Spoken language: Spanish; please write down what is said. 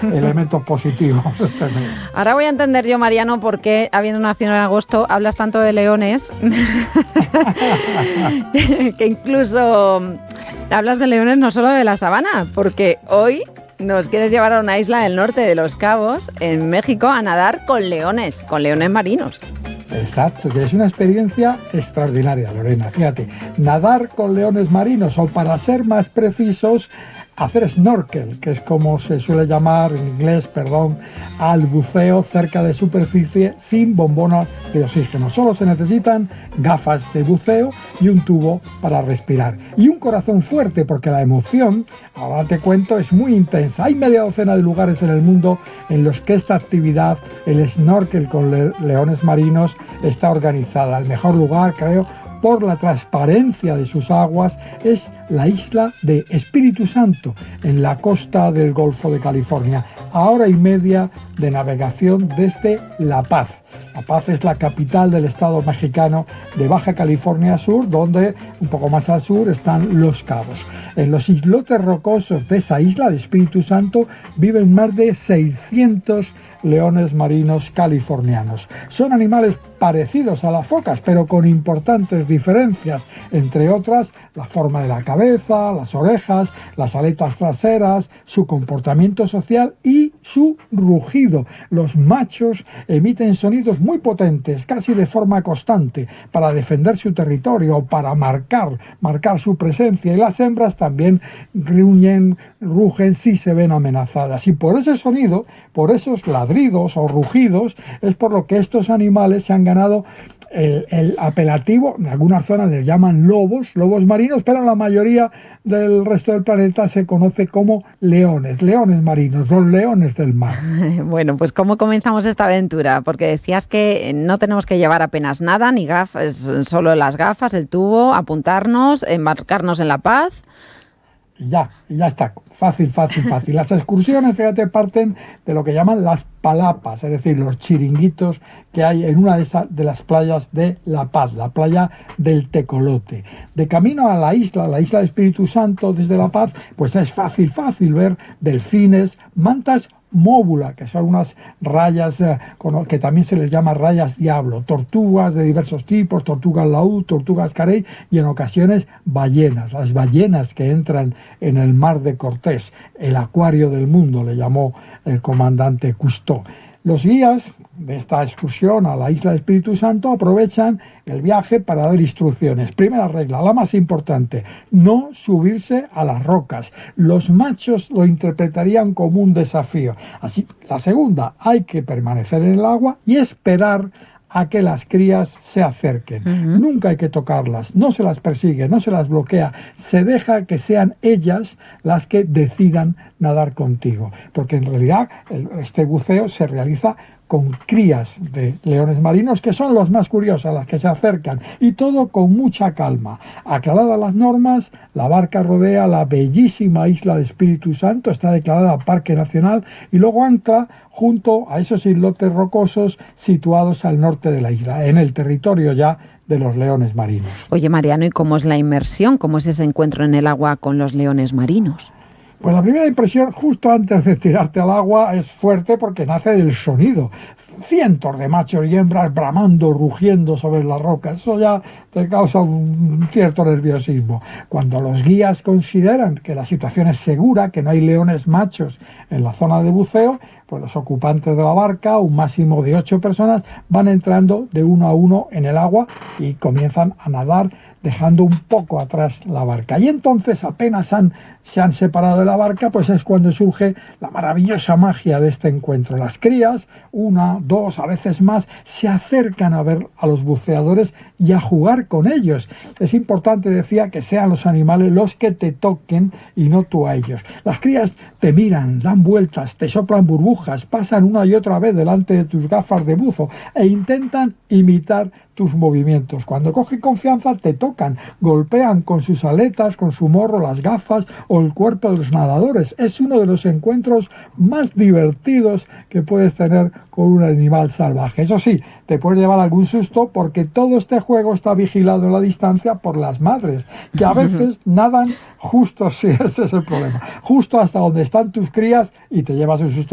elementos positivos este mes. Ahora voy a entender yo, Mariano, por qué, habiendo nacido en agosto, hablas tanto de leones, que incluso hablas de leones no solo de la sabana, porque hoy nos quieres llevar a una isla del norte de Los Cabos, en México, a nadar con leones marinos. Exacto, que es una experiencia extraordinaria, Lorena. Fíjate, nadar con leones marinos, o para ser más precisos, hacer snorkel, que es como se suele llamar en inglés, al buceo cerca de superficie sin bombona de oxígeno. Solo se necesitan gafas de buceo y un tubo para respirar. Y un corazón fuerte, porque la emoción, ahora te cuento, es muy intensa. Hay media docena de lugares en el mundo en los que esta actividad, el snorkel con leones marinos, está organizada. El mejor lugar, creo, por la transparencia de sus aguas, es la isla de Espíritu Santo, en la costa del Golfo de California, a hora y media de navegación desde La Paz. La Paz es la capital del estado mexicano de Baja California Sur, donde un poco más al sur están Los Cabos. En los islotes rocosos de esa isla de Espíritu Santo viven más de 600 leones marinos californianos. Son animales parecidos a las focas, pero con importantes diferencias, entre otras la forma de la cabeza, las orejas, las aletas traseras, su comportamiento social y su rugido. Los machos emiten sonidos muy potentes, casi de forma constante, para defender su territorio o para marcar su presencia, y las hembras también rugen si se ven amenazadas. Y por ese sonido, por esos ladridos o rugidos, es por lo que estos animales se han ganado el apelativo. En algunas zonas les llaman lobos marinos, pero en la mayoría del resto del planeta se conoce como leones marinos, los leones del mar. Bueno, pues ¿cómo comenzamos esta aventura? Porque decías que no tenemos que llevar apenas nada, ni gafas, solo las gafas, el tubo, apuntarnos, embarcarnos en La Paz. Y ya está, fácil. Las excursiones, fíjate, parten de lo que llaman las palapas, es decir, los chiringuitos que hay en una de las playas de La Paz, la playa del Tecolote. De camino a la isla de Espíritu Santo desde La Paz, pues es fácil ver delfines, mantas móvula, que son unas rayas que también se les llama rayas diablo, tortugas de diversos tipos, tortugas laúd, tortugas carey y en ocasiones ballenas, las ballenas que entran en el mar de Cortés, el acuario del mundo, le llamó el comandante Cousteau. Los guías de esta excursión a la isla de Espíritu Santo aprovechan el viaje para dar instrucciones. Primera regla, la más importante: no subirse a las rocas. Los machos lo interpretarían como un desafío. Así, la segunda, hay que permanecer en el agua y esperar a que las crías se acerquen. Nunca hay que tocarlas, no se las persigue, no se las bloquea, se deja que sean ellas las que decidan nadar contigo, porque en realidad este buceo se realiza con crías de leones marinos, que son los más curiosos, las que se acercan, y todo con mucha calma. Aclaradas las normas, la barca rodea la bellísima isla de Espíritu Santo, está declarada Parque Nacional, y luego ancla junto a esos islotes rocosos situados al norte de la isla, en el territorio ya de los leones marinos. Oye, Mariano, ¿y cómo es la inmersión? ¿Cómo es ese encuentro en el agua con los leones marinos? Pues la primera impresión, justo antes de tirarte al agua, es fuerte porque nace del sonido. Cientos de machos y hembras bramando, rugiendo sobre las rocas. Eso ya te causa un cierto nerviosismo. Cuando los guías consideran que la situación es segura, que no hay leones machos en la zona de buceo, pues los ocupantes de la barca, un máximo de 8 personas, van entrando de uno a uno en el agua y comienzan a nadar, dejando un poco atrás la barca. Y entonces, apenas se han separado de la barca, pues es cuando surge la maravillosa magia de este encuentro. Las crías, una, dos, a veces más, se acercan a ver a los buceadores y a jugar con ellos. Es importante, decía, que sean los animales los que te toquen y no tú a ellos. Las crías te miran, dan vueltas, te soplan burbujas, pasan una y otra vez delante de tus gafas de buzo e intentan imitar tus movimientos. Cuando cogen confianza te tocan, golpean con sus aletas, con su morro, las gafas o el cuerpo de los nadadores. Es uno de los encuentros más divertidos que puedes tener con un animal salvaje. Eso sí, te puede llevar algún susto porque todo este juego está vigilado en la distancia por las madres, que a veces nadan justo, sí, ese es el problema, justo hasta donde están tus crías y te llevas un susto